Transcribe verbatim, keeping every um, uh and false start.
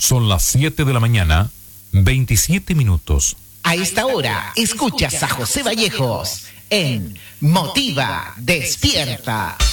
Son las siete de la mañana, veintisiete minutos. A esta hora escuchas a José Vallejos en Motiva Despierta.